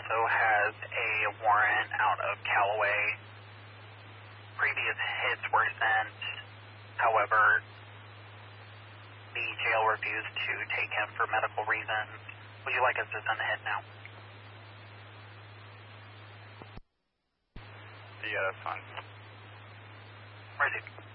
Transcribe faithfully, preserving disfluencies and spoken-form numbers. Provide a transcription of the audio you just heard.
also has a warrant out of Callaway. Previous hits were sent, however, the jail refused to take him for medical reasons. Would you like us to send a hit now? Yeah, that's fine. Where is he?